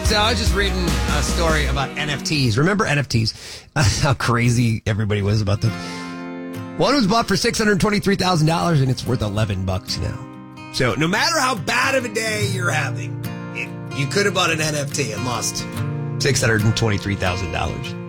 So I was just reading a story about NFTs. Remember NFTs? How crazy everybody was about them. One was bought for $623,000 and it's worth $11 now. So no matter how bad of a day you're having, you could have bought an NFT and lost $623,000.